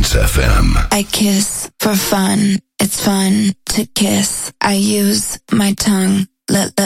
Dance FM. I kiss for fun. It's fun to kiss. I use my tongue. Let